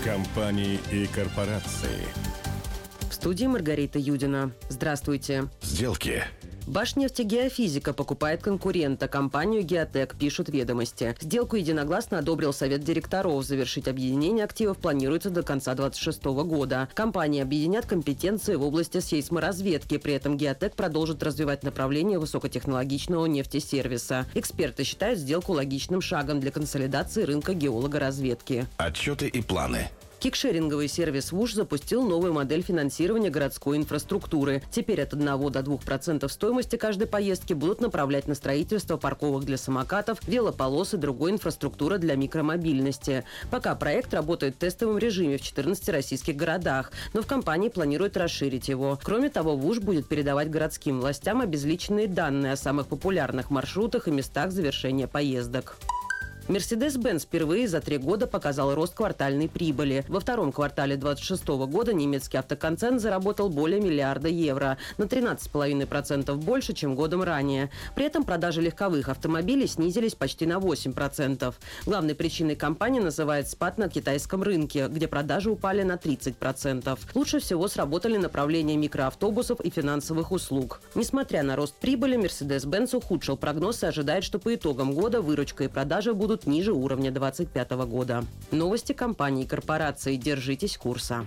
Компании и корпорации. В студии Маргарита Юдина. Здравствуйте. Сделки. Башнефтегеофизика покупает конкурента, компанию «Геотек», пишут «Ведомости». Сделку единогласно одобрил Совет директоров. Завершить объединение активов планируется до конца 2026 года. Компании объединят компетенции в области сейсморазведки. При этом «Геотек» продолжит развивать направление высокотехнологичного нефтесервиса. Эксперты считают сделку логичным шагом для консолидации рынка геологоразведки. Отчеты и планы. Кикшеринговый сервис ВУШ запустил новую модель финансирования городской инфраструктуры. Теперь от 1 до 2% стоимости каждой поездки будут направлять на строительство парковок для самокатов, велополос и другой инфраструктуры для микромобильности. Пока проект работает в тестовом режиме в 14 российских городах, но в компании планируют расширить его. Кроме того, ВУШ будет передавать городским властям обезличенные данные о самых популярных маршрутах и местах завершения поездок. Mercedes-Benz впервые за 3 года показал рост квартальной прибыли. Во втором квартале 2026 года немецкий автоконцерн заработал более миллиарда евро, на 13,5% больше, чем годом ранее. При этом продажи легковых автомобилей снизились почти на 8%. Главной причиной компания называет спад на китайском рынке, где продажи упали на 30%. Лучше всего сработали направления микроавтобусов и финансовых услуг. Несмотря на рост прибыли, Mercedes-Benz ухудшил прогноз и ожидает, что по итогам года выручка и продажи будут ниже уровня 2025 года. Новости компаний и корпораций. Держитесь курса.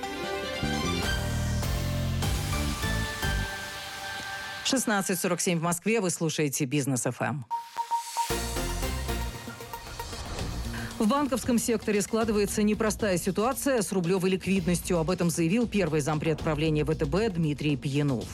— 16:47 в Москве. Вы слушаете «Бизнес ФМ». В банковском секторе складывается непростая ситуация с рублевой ликвидностью. Об этом заявил первый зампред правления ВТБ Дмитрий Пьянов.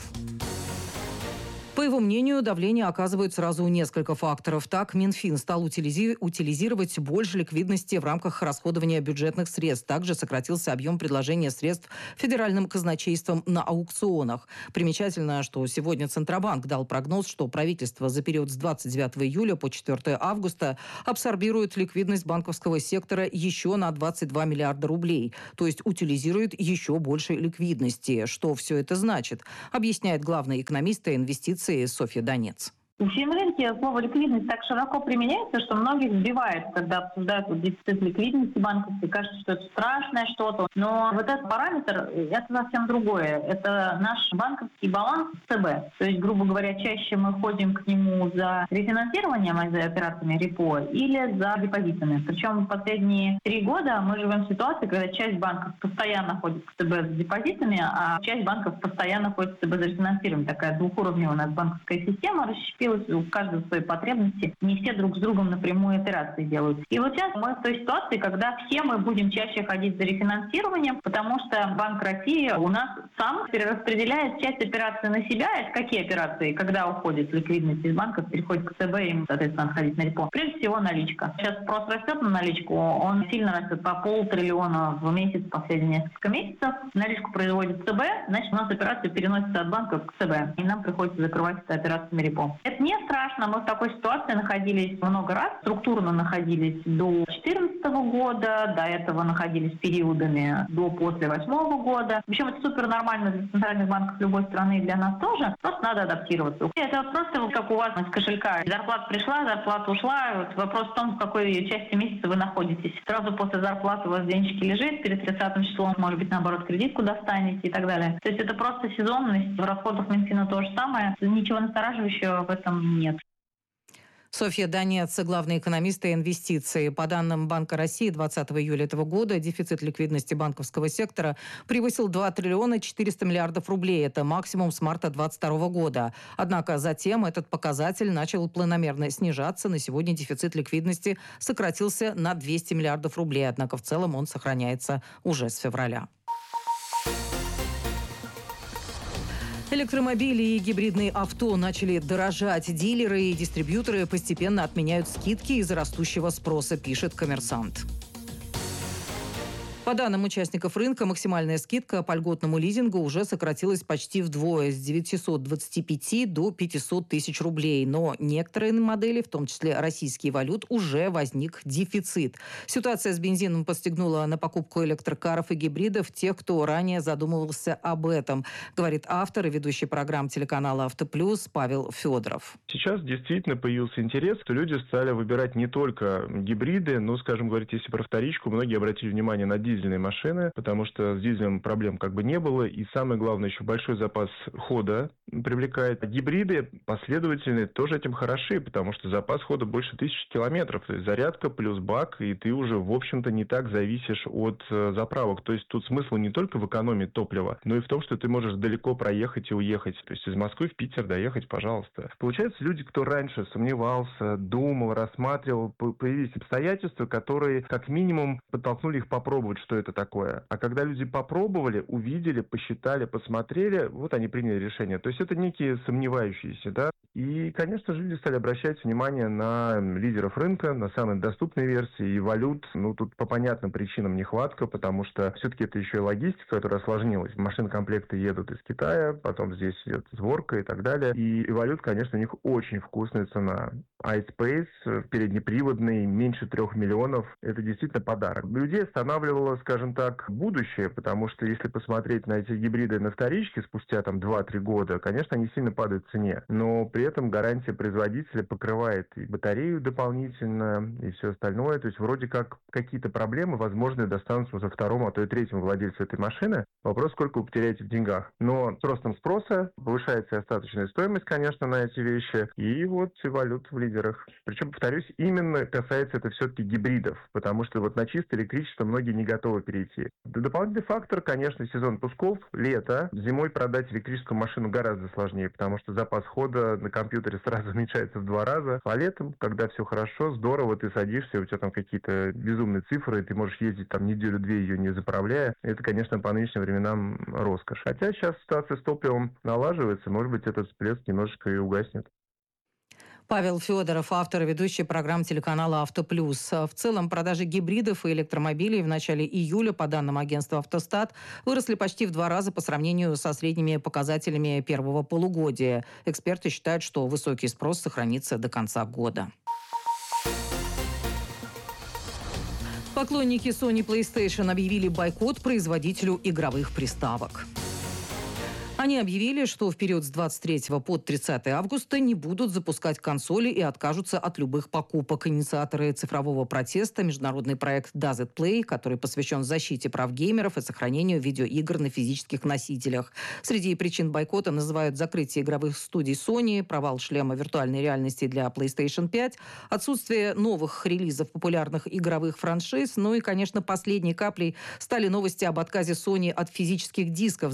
По его мнению, давление оказывают сразу несколько факторов. Так, Минфин стал утилизировать больше ликвидности в рамках расходования бюджетных средств. Также сократился объем предложения средств федеральным казначейством на аукционах. Примечательно, что сегодня Центробанк дал прогноз, что правительство за период с 29 июля по 4 августа абсорбирует ликвидность банковского сектора еще на 22 миллиарда рублей. То есть утилизирует еще больше ликвидности. Что все это значит? Объясняет главный экономист и инвестиции Софья Донец. В финрынке слово «ликвидность» так широко применяется, что многих сбивает, когда обсуждают дефицит ликвидности банковской. Кажется, что это страшное что-то. Но вот этот параметр – это совсем другое. Это наш банковский баланс ЦБ. То есть, грубо говоря, чаще мы ходим к нему за рефинансированием, а за операциями репо, или за депозитами. Причем последние 3 года мы живем в ситуации, когда часть банков постоянно ходит к ЦБ с депозитами, а часть банков постоянно ходит к ЦБ за рефинансированием. Такая двухуровневая у нас банковская система расщепилась. У каждого свои потребности, не все друг с другом напрямую операции делают. И вот сейчас мы в той ситуации, когда все мы будем чаще ходить за рефинансированием, потому что Банк России у нас сам перераспределяет часть операций на себя. Это какие операции? Когда уходит ликвидность из банков, переходит к ЦБ, им, соответственно, надо ходить на репо. Прежде всего наличка. Сейчас спрос растет на наличку, он сильно растет по 500 миллиона в месяц последние несколько месяцев. Наличку производит ЦБ, значит, у нас операции переносятся от банков к ЦБ, и нам приходится закрывать это операциями репо. Это не страшно, мы в такой ситуации находились много раз, структурно находились до 2014 года, до этого находились периодами после 2008 года. В общем, это супер нормально для центральных банков любой страны и для нас тоже, просто надо адаптироваться. Это просто как у вас из кошелька. Зарплата пришла, зарплата ушла, вот вопрос в том, в какой части месяца вы находитесь. Сразу после зарплаты у вас денежки лежит, перед 30 числом, может быть, наоборот, кредитку достанете и так далее. То есть это просто сезонность, в расходах Минфина то же самое, ничего настораживающего в этом нет. Софья Донец, главный экономист и инвестиции. По данным Банка России, 20 июля этого года дефицит ликвидности банковского сектора превысил 2 триллиона 400 миллиардов рублей. Это максимум с марта 2022 года. Однако затем этот показатель начал планомерно снижаться. На сегодня дефицит ликвидности сократился на 200 миллиардов рублей. Однако в целом он сохраняется уже с февраля. Электромобили и гибридные авто начали дорожать. Дилеры и дистрибьюторы постепенно отменяют скидки из-за растущего спроса, пишет «Коммерсант». По данным участников рынка, максимальная скидка по льготному лизингу уже сократилась почти вдвое, с 925 до 500 тысяч рублей. Но некоторые модели, в том числе российские валют, уже возник дефицит. Ситуация с бензином подстегнула на покупку электрокаров и гибридов тех, кто ранее задумывался об этом, говорит автор и ведущий программ телеканала «Автоплюс» Павел Федоров. Сейчас действительно появился интерес, что люди стали выбирать не только гибриды, но, скажем говорить, если про вторичку, многие обратили внимание на дизель. дизельные машины, потому что с дизелем проблем как бы не было. И самое главное, еще большой запас хода привлекает. Гибриды последовательные тоже этим хороши, потому что запас хода больше 1000 километров. То есть зарядка плюс бак, и ты уже, в общем-то, не так зависишь от заправок. То есть тут смысл не только в экономии топлива, но и в том, что ты можешь далеко проехать и уехать. То есть из Москвы в Питер доехать, пожалуйста. Получается, люди, кто раньше сомневался, думал, рассматривал, появились обстоятельства, которые как минимум подтолкнули их попробовать, что это такое. А когда люди попробовали, увидели, посчитали, посмотрели, вот они приняли решение. То есть это некие сомневающиеся, да. И, конечно же, люди стали обращать внимание на лидеров рынка, на самые доступные версии и валют. Ну, тут по понятным причинам нехватка, потому что все-таки это еще и логистика, которая осложнилась. Машин-комплекты едут из Китая, потом здесь идет сборка и так далее. И валют, конечно, у них очень вкусная цена. iSpace, переднеприводный, меньше 3 миллионов. Это действительно подарок. Людей останавливало, скажем так, будущее, потому что если посмотреть на эти гибриды на вторичке спустя там 2-3 года, конечно, они сильно падают в цене. Но при этом гарантия производителя покрывает и батарею дополнительно, и все остальное. То есть вроде как какие-то проблемы, возможно, достанутся уже второму, а то и третьему владельцу этой машины. Вопрос, сколько вы потеряете в деньгах. Но с ростом спроса повышается и остаточная стоимость, конечно, на эти вещи. И вот и валют в лидерах. Причем, повторюсь, именно касается это все-таки гибридов, потому что вот на чистое электричество многие не готовы перейти. Дополнительный фактор, конечно, сезон пусков, лето. Зимой продать электрическую машину гораздо сложнее, потому что запас хода на компьютере сразу уменьшается в 2 раза. А летом, когда все хорошо, здорово, ты садишься, у тебя там какие-то безумные цифры, ты можешь ездить там неделю-две ее не заправляя. Это, конечно, по нынешним временам роскошь. Хотя сейчас ситуация с топливом налаживается, может быть, этот всплеск немножечко и угаснет. Павел Федоров, автор и ведущий программ телеканала «Авто Плюс». В целом, продажи гибридов и электромобилей в начале июля, по данным агентства «Автостат», выросли почти в 2 раза по сравнению со средними показателями первого полугодия. Эксперты считают, что высокий спрос сохранится до конца года. Поклонники Sony PlayStation объявили бойкот производителю игровых приставок. Они объявили, что в период с 23 по 30 августа не будут запускать консоли и откажутся от любых покупок. Инициаторы цифрового протеста – международный проект Does It Play, который посвящен защите прав геймеров и сохранению видеоигр на физических носителях. Среди причин бойкота называют закрытие игровых студий Sony, провал шлема виртуальной реальности для PlayStation 5, отсутствие новых релизов популярных игровых франшиз, ну и, конечно, последней каплей стали новости об отказе Sony от физических дисков с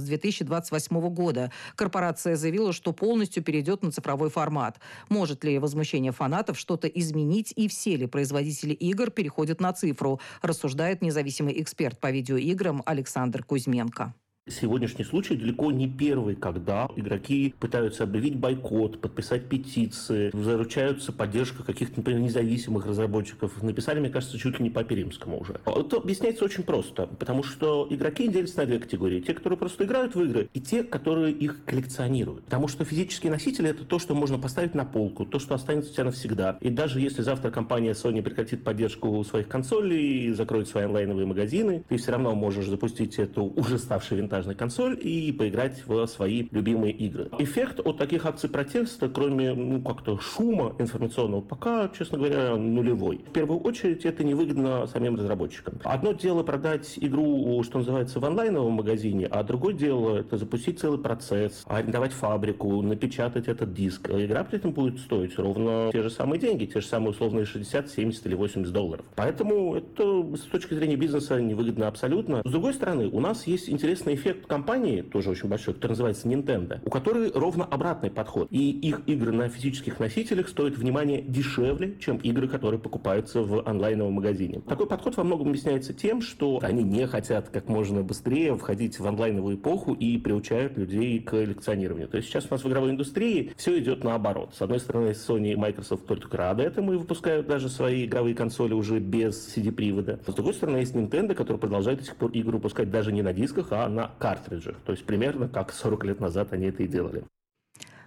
2028 года. Корпорация заявила, что полностью перейдет на цифровой формат. Может ли возмущение фанатов что-то изменить и все ли производители игр переходят на цифру, рассуждает независимый эксперт по видеоиграм Александр Кузьменко. Сегодняшний случай далеко не первый, когда игроки пытаются объявить бойкот, подписать петиции, заручаются поддержкой каких-то, например, независимых разработчиков. Написали, мне кажется, чуть ли не по Перимскому уже. Это объясняется очень просто, потому что игроки делятся на 2 категории. Те, которые просто играют в игры, и те, которые их коллекционируют. Потому что физические носители — это то, что можно поставить на полку, то, что останется у тебя навсегда. И даже если завтра компания Sony прекратит поддержку своих консолей, закроет свои онлайновые магазины, ты все равно можешь запустить эту уже ставшую винтажную консоль и поиграть в свои любимые игры. Эффект от таких акций протеста, кроме как-то шума информационного, пока, честно говоря, нулевой. В первую очередь, это невыгодно самим разработчикам. Одно дело продать игру, что называется, в онлайновом магазине, а другое дело — это запустить целый процесс, арендовать фабрику, напечатать этот диск. Игра при этом будет стоить ровно те же самые деньги, те же самые условные 60, 70 или 80 долларов. Поэтому это с точки зрения бизнеса невыгодно абсолютно. С другой стороны, у нас есть интересный эффект компании, тоже очень большой, который называется Nintendo, у которой ровно обратный подход. И их игры на физических носителях стоят, внимание, дешевле, чем игры, которые покупаются в онлайновом магазине. Такой подход во многом объясняется тем, что они не хотят как можно быстрее входить в онлайновую эпоху и приучают людей к коллекционированию. То есть сейчас у нас в игровой индустрии все идет наоборот. С одной стороны, Sony и Microsoft только рады этому и выпускают даже свои игровые консоли уже без CD-привода. С другой стороны, есть Nintendo, который продолжает до сих пор игры выпускать даже не на дисках, а на картриджах. То есть примерно как 40 лет назад они это и делали.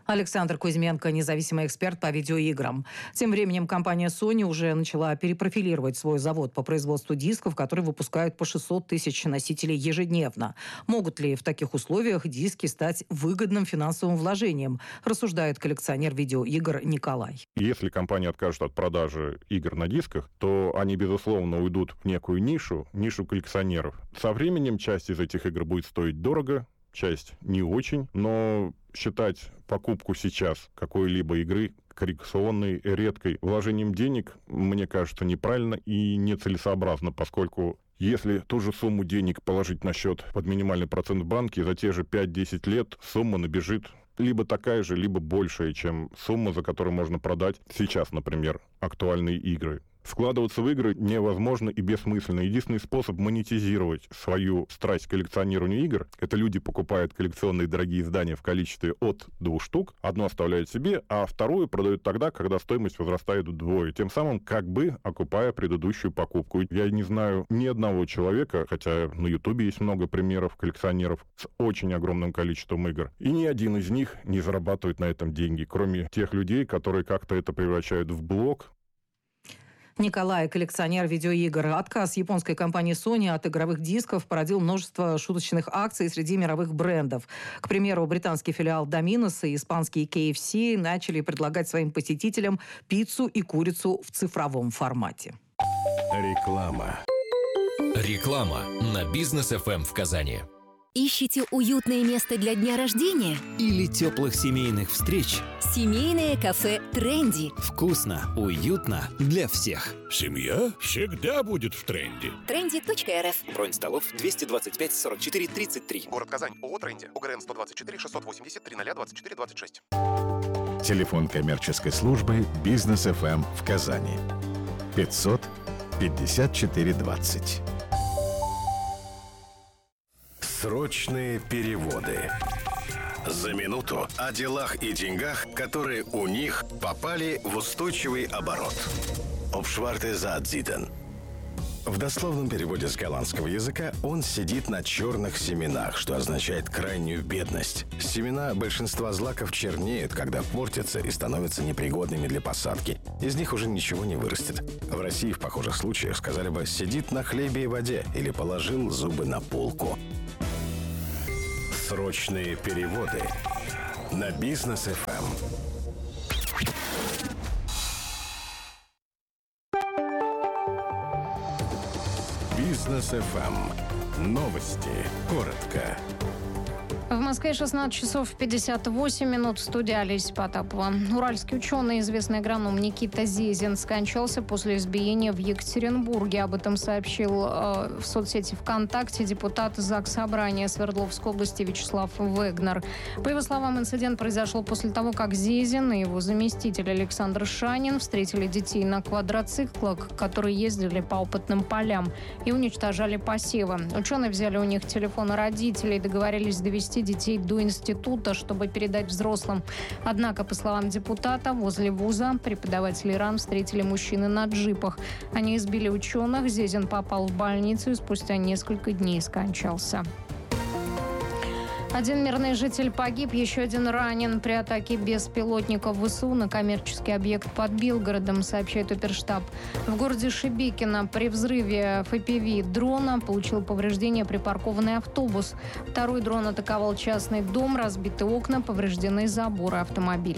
Александр Кузьменко, независимый эксперт по видеоиграм. Тем временем компания Sony уже начала перепрофилировать свой завод по производству дисков, который выпускают по 600 тысяч носителей ежедневно. Могут ли в таких условиях диски стать выгодным финансовым вложением, рассуждает коллекционер видеоигр Николай. Если компания откажет от продажи игр на дисках, то они, безусловно, уйдут в некую нишу коллекционеров. Со временем часть из этих игр будет стоить дорого, часть не очень, но считать покупку сейчас какой-либо игры коррекционной, редкой вложением денег, мне кажется, неправильно и нецелесообразно, поскольку если ту же сумму денег положить на счет под минимальный процент в банке, за те же 5-10 лет сумма набежит либо такая же, либо большая, чем сумма, за которую можно продать сейчас, например, актуальные игры. Вкладываться в игры невозможно и бессмысленно. Единственный способ монетизировать свою страсть к коллекционированию игр — это люди покупают коллекционные дорогие издания в количестве от 2 штук, одну оставляют себе, а вторую продают тогда, когда стоимость возрастает вдвое, тем самым как бы окупая предыдущую покупку. Я не знаю ни одного человека, хотя на Ютубе есть много примеров коллекционеров с очень огромным количеством игр, и ни один из них не зарабатывает на этом деньги, кроме тех людей, которые как-то это превращают в блог. Николай, коллекционер видеоигр. Отказ японской компании Sony от игровых дисков породил множество шуточных акций среди мировых брендов. К примеру, британский филиал Domino's и испанский KFC начали предлагать своим посетителям пиццу и курицу в цифровом формате. Реклама. Реклама на Бизнес ФМ в Казани. Ищете уютное место для дня рождения? Или теплых семейных встреч? Семейное кафе «Тренди». Вкусно, уютно для всех. Семья всегда будет в тренде. Trendy.rf. Бронь столов 225 44 33. Город Казань. ООО «Тренди». УГРН 124 680 0024 26. Телефон коммерческой службы «Бизнес ФМ» в Казани. 500 54 20. Срочные переводы. За минуту о делах и деньгах, которые у них попали в устойчивый оборот. Обшварте задзиден. В дословном переводе с голландского языка он сидит на черных семенах, что означает крайнюю бедность. Семена большинства злаков чернеют, когда портятся и становятся непригодными для посадки. Из них уже ничего не вырастет. В России в похожих случаях сказали бы «сидит на хлебе и воде» или «положил зубы на полку». Срочные переводы на Бизнес ФМ. Бизнес ФМ. Новости. Коротко. В Москве 16 часов 58 минут. В студии Олеся Потапова. Уральский ученый, известный агроном Никита Зезин, скончался после избиения в Екатеринбурге. Об этом сообщил в соцсети ВКонтакте депутат Заксобрания Свердловской области Вячеслав Вегнер. По его словам, инцидент произошел после того, как Зезин и его заместитель Александр Шанин встретили детей на квадроциклах, которые ездили по опытным полям и уничтожали посевы. Ученые взяли у них телефоны родителей, договорились довести детей до института, чтобы передать взрослым. Однако, по словам депутата, возле вуза преподаватели РАН встретили мужчины на джипах. Они избили ученых, Зезин попал в больницу и спустя несколько дней скончался. Один мирный житель погиб, еще один ранен при атаке беспилотников ВСУ на коммерческий объект под Белгородом, сообщает оперштаб. В городе Шебекино при взрыве FPV дрона получил повреждения припаркованный автобус. Второй дрон атаковал частный дом, разбиты окна, повреждены заборы, автомобиль.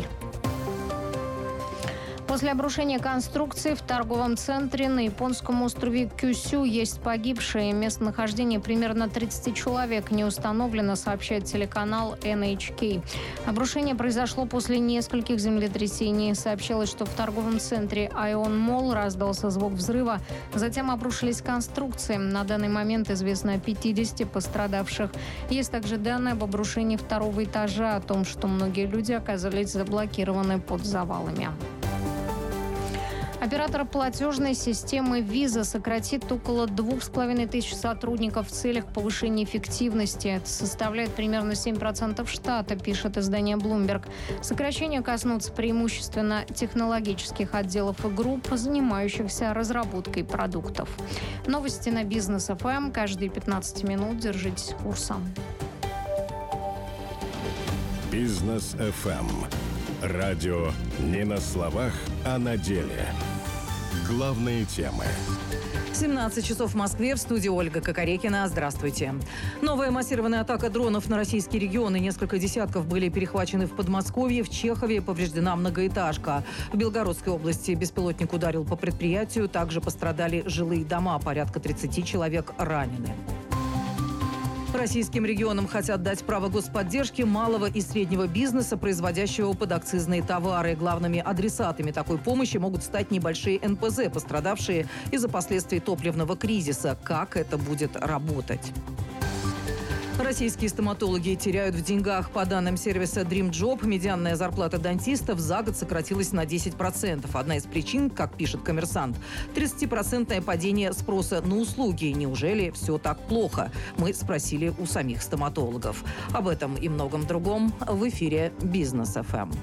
После обрушения конструкции в торговом центре на японском острове Кюсю есть погибшие. Местонахождение примерно 30 человек не установлено, сообщает телеканал NHK. Обрушение произошло после нескольких землетрясений. Сообщалось, что в торговом центре Айон Молл раздался звук взрыва. Затем обрушились конструкции. На данный момент известно о 50 пострадавших. Есть также данные об обрушении второго этажа, о том, что многие люди оказались заблокированы под завалами. Оператор платежной системы Visa сократит около 2500 сотрудников в целях повышения эффективности. Это составляет примерно 7% штата, пишет издание Bloomberg. Сокращения коснутся преимущественно технологических отделов и групп, занимающихся разработкой продуктов. Новости на Бизнес ФМ. Каждые 15 минут держитесь курса. Бизнес FM. Радио не на словах, а на деле. Главные темы. 17 часов в Москве, в студии Ольга Кокорекина. Здравствуйте. Новая массированная атака дронов на российские регионы. Несколько десятков были перехвачены в Подмосковье, в Чехове повреждена многоэтажка. В Белгородской области беспилотник ударил по предприятию. Также пострадали жилые дома. Порядка 30 человек ранены. Российским регионам хотят дать право господдержки малого и среднего бизнеса, производящего подакцизные товары. Главными адресатами такой помощи могут стать небольшие НПЗ, пострадавшие из-за последствий топливного кризиса. Как это будет работать? Российские стоматологи теряют в деньгах. По данным сервиса Dream Job, медианная зарплата дантистов за год сократилась на 10%. Одна из причин, как пишет «Коммерсант», 30% падение спроса на услуги. Неужели все так плохо? Мы спросили у самих стоматологов. Об этом и многом другом в эфире «Бизнес ФМ».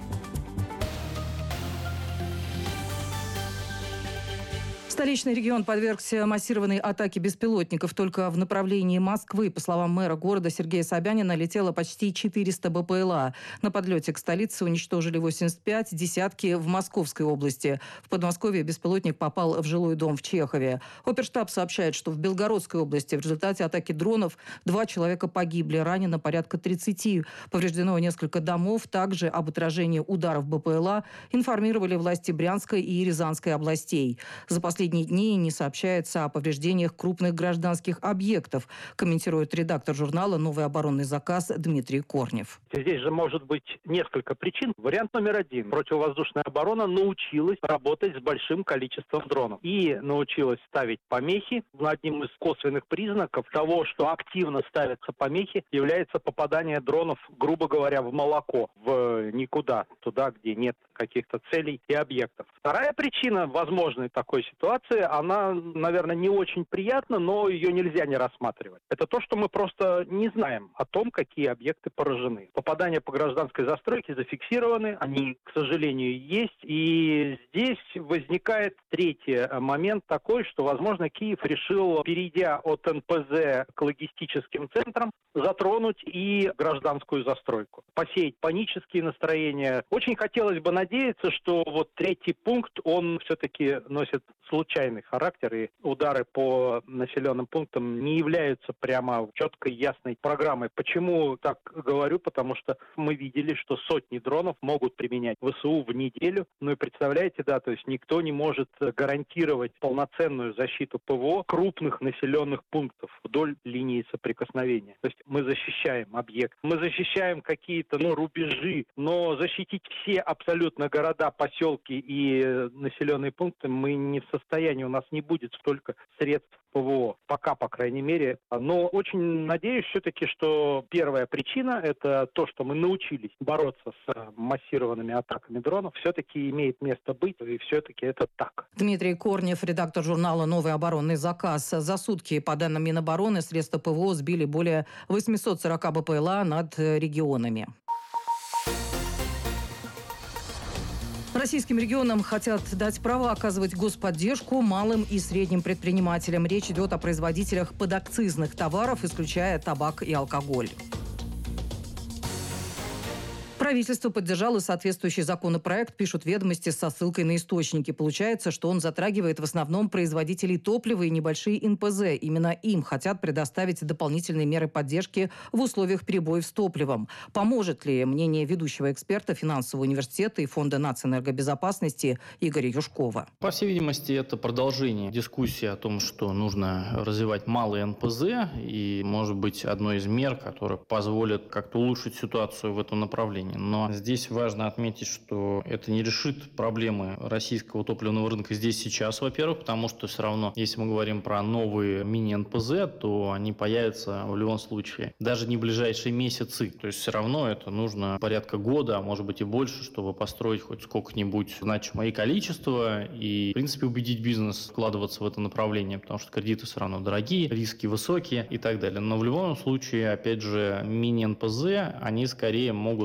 Столичный регион подвергся массированной атаке беспилотников. Только в направлении Москвы, по словам мэра города Сергея Собянина, летело почти 400 БПЛА. На подлете к столице уничтожили 85, десятки в Московской области. В Подмосковье беспилотник попал в жилой дом в Чехове. Оперштаб сообщает, что в Белгородской области в результате атаки дронов 2 человека погибли, ранено порядка 30. Повреждено несколько домов. Также об отражении ударов БПЛА информировали власти Брянской и Рязанской областей. За последние дни не сообщается о повреждениях крупных гражданских объектов, комментирует редактор журнала «Новый оборонный заказ» Дмитрий Корнев. Здесь же может быть несколько причин. Вариант номер 1. Противовоздушная оборона научилась работать с большим количеством дронов. И научилась ставить помехи. Одним из косвенных признаков того, что активно ставятся помехи, является попадание дронов, грубо говоря, в молоко, в никуда, туда, где нет каких-то целей и объектов. Вторая причина возможной такой ситуации, она, наверное, не очень приятна, но ее нельзя не рассматривать. Это то, что мы просто не знаем о том, какие объекты поражены. Попадания по гражданской застройке зафиксированы, они, к сожалению, есть. И здесь возникает третий момент такой, что, возможно, Киев решил, перейдя от НПЗ к логистическим центрам, затронуть и гражданскую застройку, посеять панические настроения. Очень хотелось бы надеяться, что вот третий пункт, он все-таки носит случайный характер, и удары по населенным пунктам не являются прямо четкой, ясной программой. Почему так говорю? Потому что мы видели, что сотни дронов могут применять ВСУ в неделю. Ну и представляете, да, то есть никто не может гарантировать полноценную защиту ПВО крупных населенных пунктов вдоль линии соприкосновения. То есть мы защищаем объект, мы защищаем какие-то рубежи, но защитить все абсолютно города, поселки и населенные пункты мы не в состоянии, у нас не будет столько средств ПВО, пока, по крайней мере. Но очень надеюсь все-таки, что первая причина – это то, что мы научились бороться с массированными атаками дронов, все-таки имеет место быть, и все-таки это так. Дмитрий Корнев, редактор журнала «Новый оборонный заказ». За сутки, по данным Минобороны, средства ПВО сбили более 840 БПЛА над регионами. Российским регионам хотят дать право оказывать господдержку малым и средним предпринимателям. Речь идет о производителях подакцизных товаров, исключая табак и алкоголь. Правительство поддержало соответствующий законопроект, пишут «Ведомости» со ссылкой на источники. Получается, что он затрагивает в основном производителей топлива и небольшие НПЗ. Именно им хотят предоставить дополнительные меры поддержки в условиях перебоев с топливом. Поможет ли мнение ведущего эксперта финансового университета и Фонда нацэнергобезопасности Игоря Юшкова? По всей видимости, это продолжение дискуссии о том, что нужно развивать малые НПЗ. И, может быть, одной из мер, которая позволит как-то улучшить ситуацию в этом направлении. Но здесь важно отметить, что это не решит проблемы российского топливного рынка здесь сейчас, во-первых, потому что все равно, если мы говорим про новые мини-НПЗ, то они появятся в любом случае даже не в ближайшие месяцы. То есть все равно это нужно порядка года, а может быть и больше, чтобы построить хоть сколько-нибудь значимое количество и, в принципе, убедить бизнес вкладываться в это направление, потому что кредиты все равно дорогие, риски высокие и так далее. Но в любом случае, опять же, мини-НПЗ, они скорее могут производить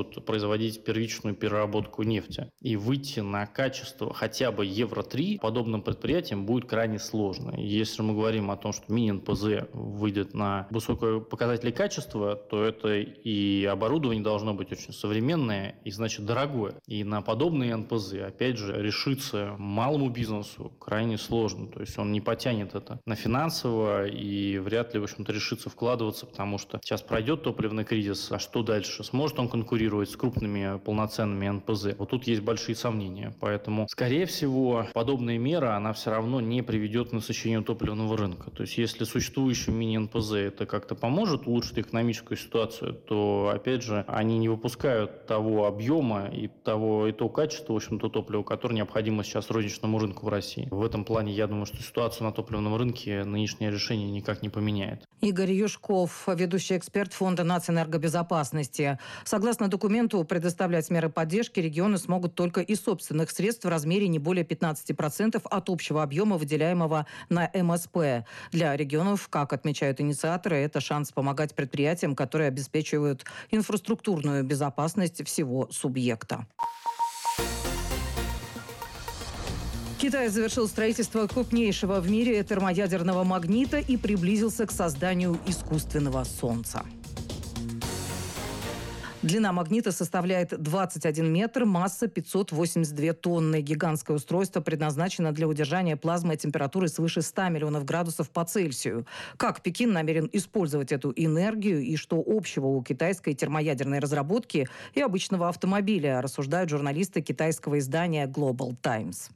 производить первичную переработку нефти. И выйти на качество хотя бы Евро-3 подобным предприятиям будет крайне сложно. Если мы говорим о том, что мини-НПЗ выйдет на высокие показатели качества, то это и оборудование должно быть очень современное и, значит, дорогое. И на подобные НПЗ, опять же, решиться малому бизнесу крайне сложно. То есть он не потянет это на финансово и вряд ли, в общем-то, решится вкладываться, потому что сейчас пройдет топливный кризис, а что дальше? Сможет он конкурировать с крупными полноценными НПЗ? Вот тут есть большие сомнения. Поэтому, скорее всего, подобная мера, она все равно не приведет к насыщению топливного рынка. То есть если существующим мини-НПЗ это как-то поможет улучшить экономическую ситуацию, то, опять же, они не выпускают того объема и того качества, в общем-то, топлива, которое необходимо сейчас розничному рынку в России. В этом плане, я думаю, что ситуацию на топливном рынке нынешнее решение никак не поменяет. Игорь Юшков, ведущий эксперт Фонда нацэнергобезопасности. Согласно документу, предоставлять меры поддержки регионы смогут только из собственных средств в размере не более 15% от общего объема, выделяемого на МСП. Для регионов, как отмечают инициаторы, это шанс помогать предприятиям, которые обеспечивают инфраструктурную безопасность всего субъекта. Китай завершил строительство крупнейшего в мире термоядерного магнита и приблизился к созданию искусственного солнца. Длина магнита составляет 21 метр, масса 582 тонны. Гигантское устройство предназначено для удержания плазмы температуры свыше 100 миллионов градусов по Цельсию. Как Пекин намерен использовать эту энергию и что общего у китайской термоядерной разработки и обычного автомобиля, рассуждают журналисты китайского издания Global Times.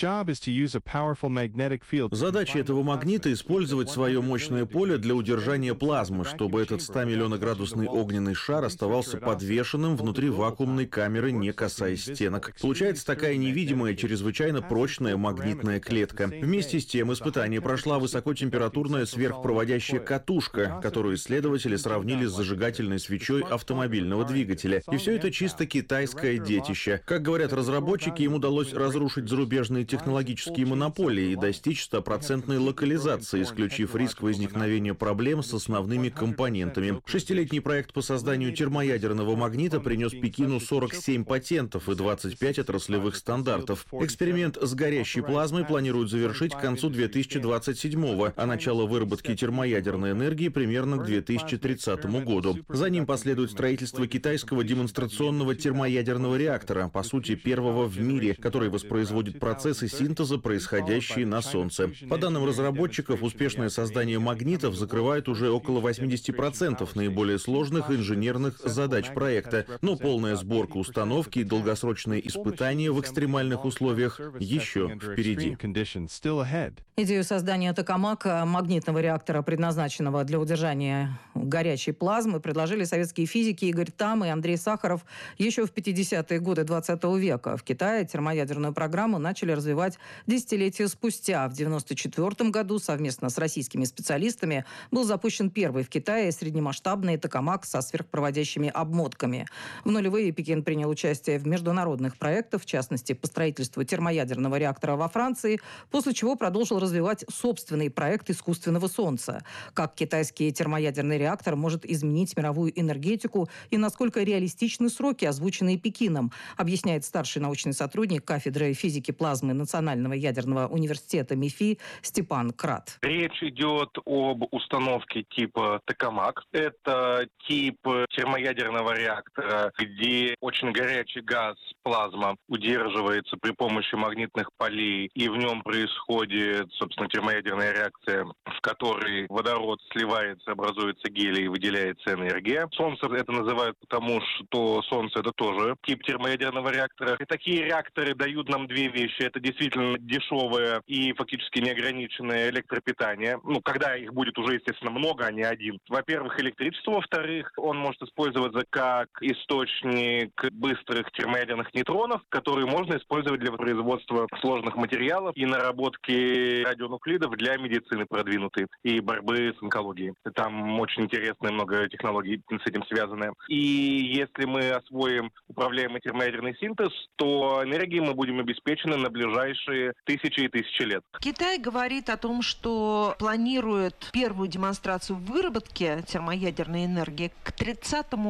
Задача этого магнита — использовать свое мощное поле для удержания плазмы, чтобы этот 100-миллионоградусный огненный шар оставался подвешенным внутри вакуумной камеры, не касаясь стенок. Получается такая невидимая, чрезвычайно прочная магнитная клетка. Вместе с тем испытание прошла высокотемпературная сверхпроводящая катушка, которую исследователи сравнили с зажигательной свечой автомобильного двигателя. И все это чисто китайское детище. Как говорят разработчики, им удалось разрушить зарубежные технологические монополии и достичь 100% локализации, исключив риск возникновения проблем с основными компонентами. 6-летний проект по созданию термоядерного магнита принес Пекину 47 патентов и 25 отраслевых стандартов. Эксперимент с горящей плазмой планируют завершить к концу 2027-го, а начало выработки термоядерной энергии примерно к 2030 году. За ним последует строительство китайского демонстрационного термоядерного реактора, по сути, первого в мире, который воспроизводит процессы синтеза, происходящие на Солнце. По данным разработчиков, успешное создание магнитов закрывает уже около 80% наиболее сложных инженерных задач проекта, но полная сборка установки и долгосрочные испытания в экстремальных условиях еще впереди. Идею создания токамака, магнитного реактора, предназначенного для удержания горячей плазмы, предложили советские физики Игорь Там и Андрей Сахаров еще в 50-е годы 20 века. В Китае термоядерную программу начали развивать десятилетия спустя. В 1994 году совместно с российскими специалистами был запущен первый в Китае среднемасштабный токамак со сверхпроводящими обмотками. В нулевые Пекин принял участие в международных проектах, в частности, по строительству термоядерного реактора во Франции, после чего продолжил развивать собственный проект искусственного солнца. Как китайский термоядерный реактор может изменить мировую энергетику и насколько реалистичны сроки, озвученные Пекином, объясняет старший научный сотрудник кафедры физики плазмы Национального ядерного университета МИФИ Степан Крат. Речь идет об установке типа токамак. Это тип термоядерного реактора, где очень горячий газ, плазма, удерживается при помощи магнитных полей, и в нем происходит, собственно, термоядерная реакция, в которой водород сливается, образуется гелий и выделяется энергия. Солнце это называют потому, что Солнце это тоже тип термоядерного реактора. И такие реакторы дают нам две вещи. Это действительно дешевое и фактически неограниченное электропитание. Когда их будет уже, естественно, много, а не один. Во-первых, электричество. Во-вторых, он может использоваться как источник быстрых термоядерных нейтронов, которые можно использовать для производства сложных материалов и наработки радионуклидов для медицины продвинутой и борьбы с онкологией. Там очень интересно много технологий с этим связаны. И если мы освоим управляемый термоядерный синтез, то энергией мы будем обеспечены на ближайшие тысячи и тысячи лет. Китай говорит о том, что планирует первую демонстрацию выработки термоядерной энергии к 30 году.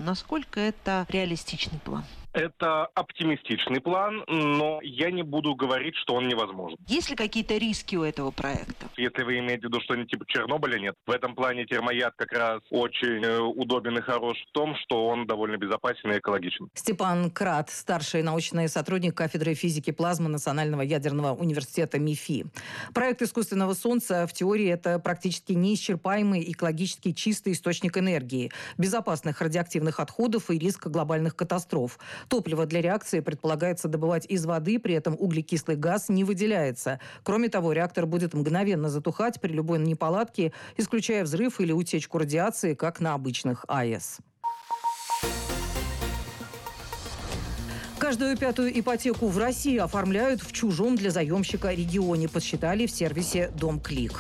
Насколько это реалистичный план? Это оптимистичный план, но я не буду говорить, что он невозможен. Есть ли какие-то риски у этого проекта? Если вы имеете в виду что-нибудь типа Чернобыля, нет. В этом плане термояд как раз очень удобен и хорош в том, что он довольно безопасен и экологичен. Степан Крат, старший научный сотрудник кафедры физики плазмы Национального ядерного университета МИФИ. Проект искусственного Солнца в теории это практически неисчерпаемый экологически чистый источник энергии, безопасных радиоактивных отходов и риска глобальных катастроф. Топливо для реакции предполагается добывать из воды, при этом углекислый газ не выделяется. Кроме того, реактор будет мгновенно затухать при любой неполадке, исключая взрыв или утечку радиации, как на обычных АЭС. Каждую пятую ипотеку в России оформляют в чужом для заемщика регионе, подсчитали в сервисе «Дом.Клик».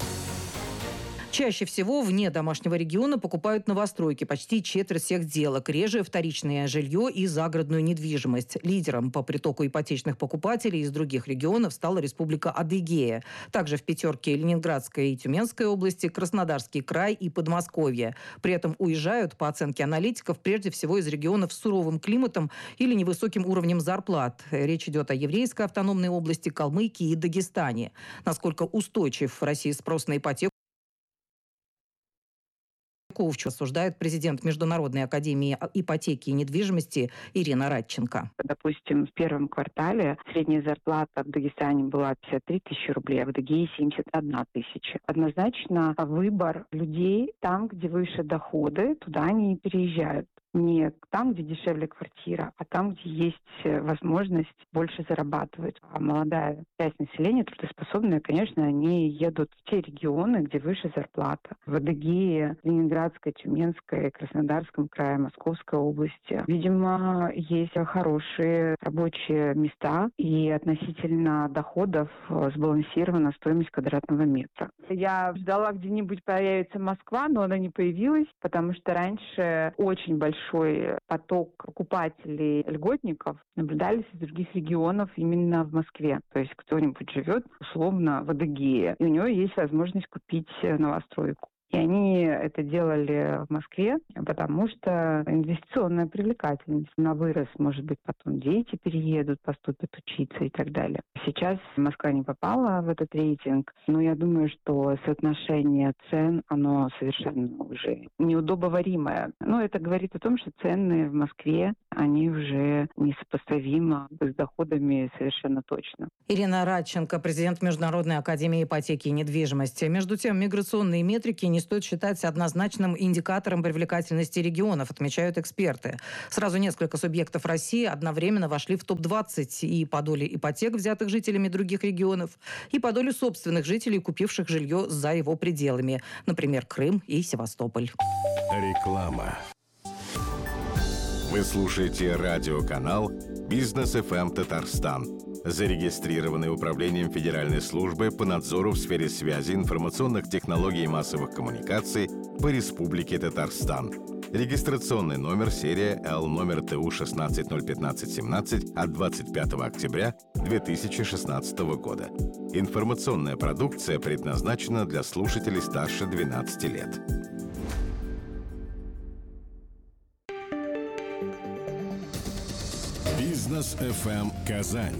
Чаще всего вне домашнего региона покупают новостройки, почти четверть всех сделок, реже вторичное жилье и загородную недвижимость. Лидером по притоку ипотечных покупателей из других регионов стала Республика Адыгея. Также в пятерке Ленинградская и Тюменская области, Краснодарский край и Подмосковье. При этом уезжают, по оценке аналитиков, прежде всего из регионов с суровым климатом или невысоким уровнем зарплат. Речь идет о Еврейской автономной области, Калмыкии и Дагестане. Насколько устойчив в России спрос на ипотеку, осуждает президент Международной академии ипотеки и недвижимости Ирина Радченко. Допустим, в первом квартале средняя зарплата в Дагестане была 53 тысячи рублей, а в Адыгее 71 тысяча. Однозначно выбор людей там, где выше доходы, туда они и переезжают. Не там, где дешевле квартира, а там, где есть возможность больше зарабатывать. А молодая часть населения, трудоспособная, конечно, они едут в те регионы, где выше зарплата. В Адыгее, Ленинградской, Тюменской, Краснодарском крае, Московской области. Видимо, есть хорошие рабочие места и относительно доходов сбалансирована стоимость квадратного метра. Я ждала, где-нибудь появится Москва, но она не появилась, потому что раньше очень большой поток покупателей льготников наблюдались из других регионов именно в Москве. То есть кто-нибудь живет условно в Адыгее, и у него есть возможность купить новостройку. И они это делали в Москве, потому что инвестиционная привлекательность. Она вырос, может быть, потом дети переедут, поступят учиться и так далее. Сейчас Москва не попала в этот рейтинг, но я думаю, что соотношение цен, оно совершенно уже неудобоваримое. Но это говорит о том, что цены в Москве, они уже несопоставимы с доходами совершенно точно. Ирина Радченко, президент Международной академии ипотеки и недвижимости. Между тем, миграционные метрики не стоит считать однозначным индикатором привлекательности регионов, отмечают эксперты. Сразу несколько субъектов России одновременно вошли в топ-20 и по доле ипотек, взятых жителями других регионов, и по доле собственных жителей, купивших жилье за его пределами. Например, Крым и Севастополь. Реклама. Вы слушаете радиоканал «Бизнес ФМ Татарстан», зарегистрированный Управлением Федеральной службы по надзору в сфере связи, информационных технологий и массовых коммуникаций по Республике Татарстан. Регистрационный номер серия Л номер ТУ 16-015-17 от 25 октября 2016 года. Информационная продукция предназначена для слушателей старше 12 лет. Бизнес ФМ Казань.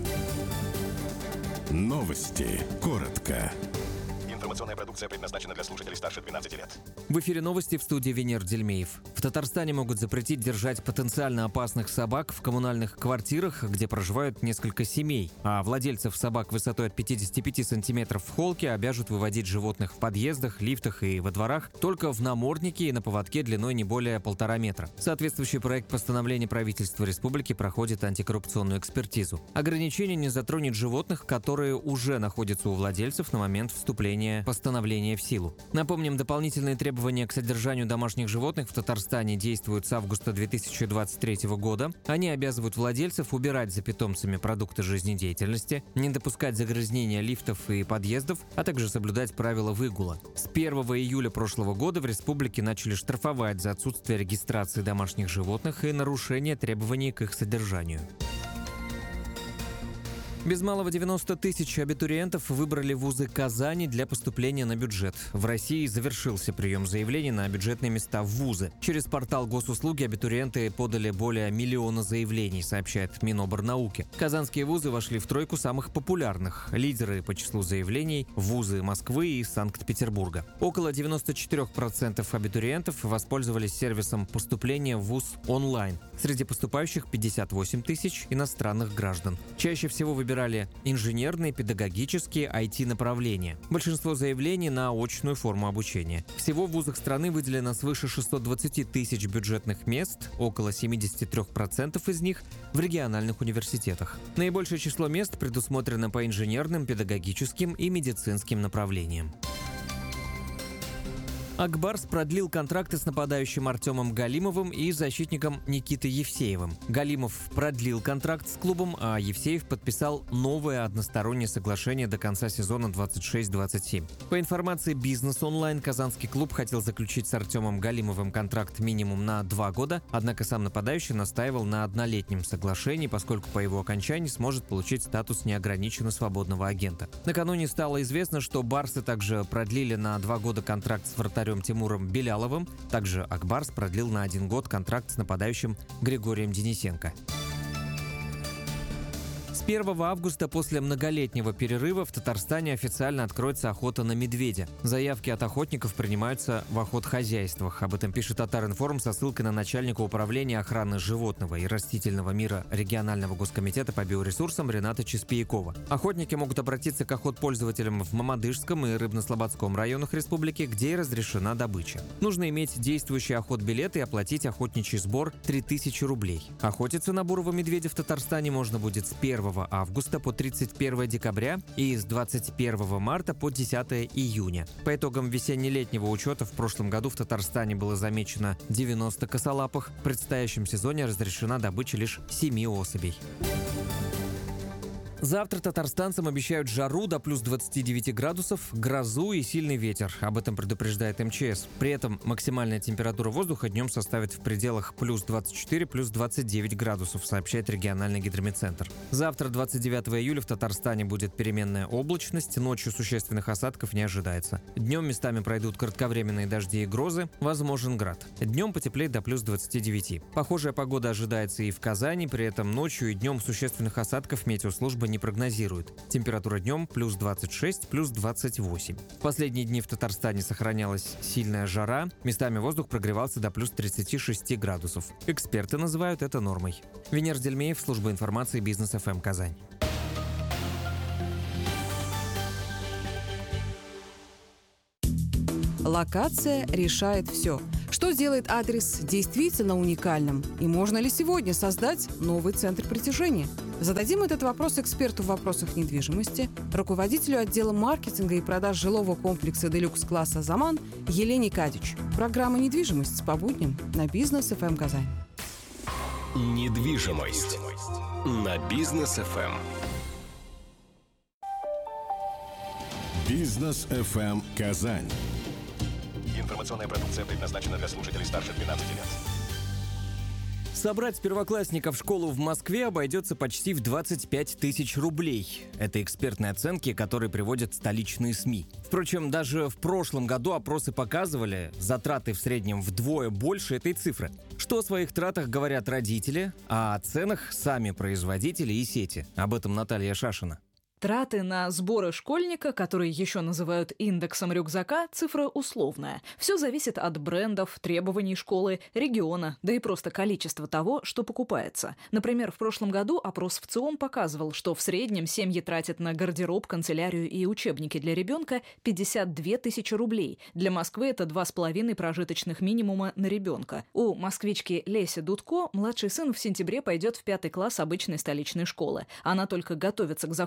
Новости. Коротко. Информационная продукция предназначена для слушателей старше 12 лет. В эфире новости, в студии Венер Дельмеев. В Татарстане могут запретить держать потенциально опасных собак в коммунальных квартирах, где проживают несколько семей. А владельцев собак высотой от 55 сантиметров в холке обяжут выводить животных в подъездах, лифтах и во дворах только в наморднике и на поводке длиной не более 1,5 метра. Соответствующий проект постановления правительства республики проходит антикоррупционную экспертизу. Ограничение не затронет животных, которые уже находятся у владельцев на момент вступления постановления в силу. Напомним, дополнительные требования к содержанию домашних животных в Татарстане действуют с августа 2023 года. Они обязывают владельцев убирать за питомцами продукты жизнедеятельности, не допускать загрязнения лифтов и подъездов, а также соблюдать правила выгула. С 1 июля прошлого года в республике начали штрафовать за отсутствие регистрации домашних животных и нарушение требований к их содержанию. Без малого 90 тысяч абитуриентов выбрали вузы Казани для поступления на бюджет. В России завершился прием заявлений на бюджетные места в вузы. Через портал госуслуги абитуриенты подали более 1 миллиона заявлений, сообщает Миноборнауки. Казанские вузы вошли в тройку самых популярных. Лидеры по числу заявлений – вузы Москвы и Санкт-Петербурга. Около 94% абитуриентов воспользовались сервисом поступления в вуз онлайн. Среди поступающих 58 тысяч иностранных граждан. Чаще всего выбирали инженерные, педагогические, IT-направления. Большинство заявлений на очную форму обучения. Всего в вузах страны выделено свыше 620 тысяч бюджетных мест, около 73% из них в региональных университетах. Наибольшее число мест предусмотрено по инженерным, педагогическим и медицинским направлениям. Ак Барс продлил контракты с нападающим Артемом Галимовым и защитником Никитой Евсеевым. Галимов продлил контракт с клубом, а Евсеев подписал новое одностороннее соглашение до конца сезона 26-27. По информации «Бизнес Онлайн», казанский клуб хотел заключить с Артемом Галимовым контракт минимум на 2 года, однако сам нападающий настаивал на однолетнем соглашении, поскольку по его окончании сможет получить статус неограниченно свободного агента. Накануне стало известно, что барсы также продлили на 2 года контракт с вратарем Тимуром Беляловым. Также Ак Барс продлил на 1 год контракт с нападающим Григорием Денисенко. С 1 августа после многолетнего перерыва в Татарстане официально откроется охота на медведя. Заявки от охотников принимаются в охотхозяйствах. Об этом пишет Татаринформ со ссылкой на начальника управления охраны животного и растительного мира регионального госкомитета по биоресурсам Рената Чеспиякова. Охотники могут обратиться к охотпользователям в Мамадышском и Рыбнослободском районах республики, где и разрешена добыча. Нужно иметь действующий охотбилет и оплатить охотничий сбор 3000 рублей. Охотиться на бурого медведя в Татарстане можно будет с 1 августа по 31 декабря и с 21 марта по 10 июня. По итогам весенне-летнего учета в прошлом году в Татарстане было замечено 90 косолапых. В предстоящем сезоне разрешена добыча лишь 7 особей. Завтра татарстанцам обещают жару до плюс 29 градусов, грозу и сильный ветер. Об этом предупреждает МЧС. При этом максимальная температура воздуха днем составит в пределах плюс 24, плюс 29 градусов, сообщает региональный гидрометцентр. Завтра, 29 июля, в Татарстане будет переменная облачность, ночью существенных осадков не ожидается. Днем местами пройдут кратковременные дожди и грозы, возможен град. Днем потеплеет до плюс 29. Похожая погода ожидается и в Казани, при этом ночью и днем существенных осадков метеослужба не прогнозирует. Температура днем плюс 26, плюс 28. В последние дни в Татарстане сохранялась сильная жара, местами воздух прогревался до плюс 36 градусов. Эксперты называют это нормой. Венер Дельмеев, служба информации Бизнес ФМ Казань. Локация решает все. Что делает адрес действительно уникальным? И можно ли сегодня создать новый центр притяжения? Зададим этот вопрос эксперту в вопросах недвижимости, руководителю отдела маркетинга и продаж жилого комплекса «Делюкс-класса Заман» Елене Кадич. Программа «Недвижимость» по будням на Бизнес ФМ Казань. Недвижимость на Бизнес ФМ. Бизнес ФМ Казань. Информационная продукция предназначена для слушателей старше 12 лет. Собрать первоклассников в школу в Москве обойдется почти в 25 тысяч рублей. Это экспертные оценки, которые приводят столичные СМИ. Впрочем, даже в прошлом году опросы показывали затраты в среднем вдвое больше этой цифры. Что о своих тратах говорят родители, а о ценах сами производители и сети. Об этом Наталья Шашина. Траты на сборы школьника, которые еще называют индексом рюкзака, цифра условная. Все зависит от брендов, требований школы, региона, да и просто количества того, что покупается. Например, в прошлом году опрос в ЦИОМ показывал, что в среднем семьи тратят на гардероб, канцелярию и учебники для ребенка 52 тысячи рублей. Для Москвы это 2,5 прожиточных минимума на ребенка. У москвички Леси Дудко младший сын в сентябре пойдет в 5 класс обычной столичной школы. Она только готовится к закупкам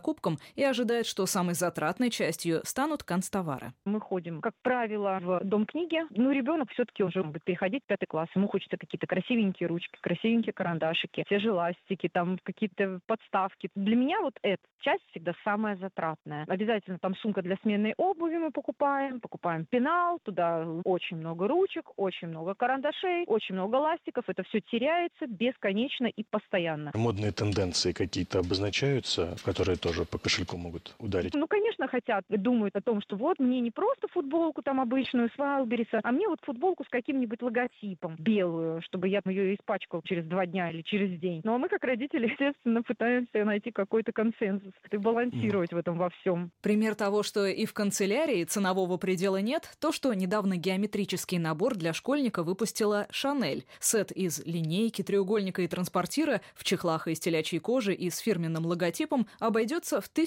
и ожидает, что самой затратной частью станут канцтовары. Мы ходим, как правило, в Дом книги. Ребенок все-таки уже будет переходить в 5 класс. Ему хочется какие-то красивенькие ручки, красивенькие карандашики, те же ластики, там какие-то подставки. Для меня вот эта часть всегда самая затратная. Обязательно там сумка для сменной обуви мы покупаем пенал, туда очень много ручек, очень много карандашей, очень много ластиков. Это все теряется бесконечно и постоянно. Модные тенденции какие-то обозначаются, которые тоже по кошельку могут ударить? Конечно, хотят, думают о том, что вот мне не просто футболку там обычную с Вайлдберриса, а мне вот футболку с каким-нибудь логотипом, белую, чтобы я ее испачкал через 2 дня или через день. Ну а мы, как родители, естественно, пытаемся найти какой-то консенсус и балансировать в этом во всем. Пример того, что и в канцелярии ценового предела нет, то, что недавно геометрический набор для школьника выпустила Шанель. Сет из линейки, треугольника и транспортира в чехлах из телячьей кожи и с фирменным логотипом обойдется в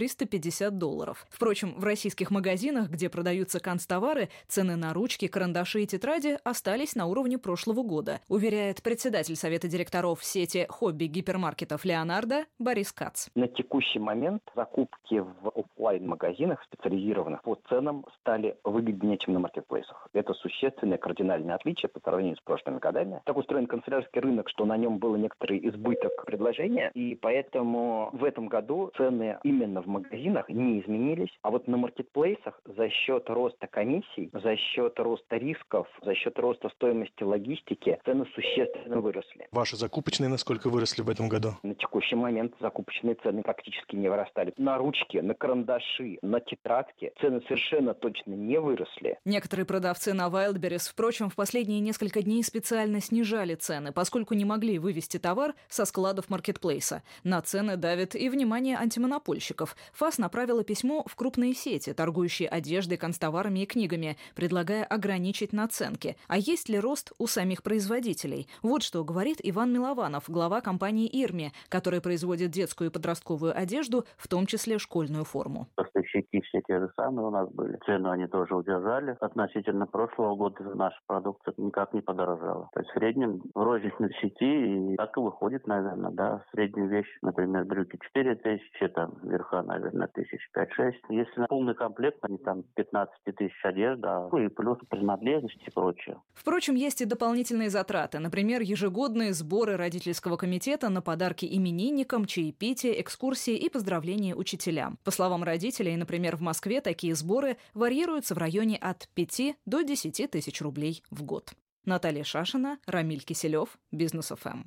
$1350. Впрочем, в российских магазинах, где продаются канцтовары, цены на ручки, карандаши и тетради остались на уровне прошлого года, уверяет председатель совета директоров сети хобби-гипермаркетов «Леонардо» Борис Кац. На текущий момент закупки в офлайн-магазинах специализированных по ценам стали выгоднее, чем на маркетплейсах. Это существенное кардинальное отличие по сравнению с прошлыми годами. Так устроен канцелярский рынок, что на нем был некоторый избыток предложения, и поэтому в этом году цены именно в магазинах не изменились, а вот на маркетплейсах за счет роста комиссий, за счет роста рисков, за счет роста стоимости логистики цены существенно выросли. Ваши закупочные насколько выросли в этом году? На текущий момент закупочные цены практически не вырастали. На ручки, на карандаши, на тетрадки цены совершенно точно не выросли. Некоторые продавцы на Wildberries, впрочем, в последние несколько дней специально снижали цены, поскольку не могли вывести товар со складов маркетплейса. На цены давит и внимание антимонопольщиков. ФАС направила письмо в крупные сети, торгующие одеждой, канцтоварами и книгами, предлагая ограничить наценки. А есть ли рост у самих производителей? Вот что говорит Иван Милованов, глава компании «Ирми», которая производит детскую и подростковую одежду, в том числе школьную форму. Поставщики все те же самые у нас были. Цену они тоже удержали. Относительно прошлого года наша продукция никак не подорожала. То есть в среднем в розничной сети и так и выходит, наверное, да. Средняя вещь, например, брюки 4000, там верха, наверное, 5-6. Если на полный комплект, они там 15 тысяч одежда, и плюс принадлежности и прочее. Впрочем, есть и дополнительные затраты. Например, ежегодные сборы родительского комитета на подарки именинникам, чаепитие, экскурсии и поздравления учителям. По словам родителей, например, в Москве такие сборы варьируются в районе от 5 до 10 тысяч рублей в год. Наталья Шашина, Рамиль Киселев, Бизнес ФМ.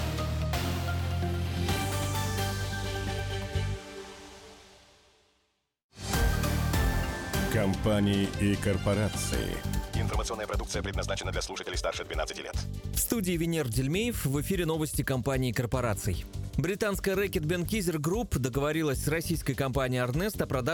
Компании и корпорации. Информационная продукция предназначена для слушателей старше 12 лет. В студии Венер Дельмеев, в эфире новости компаний и корпораций. Британская Reckitt Benckiser Group договорилась с российской компанией Arnest о продаже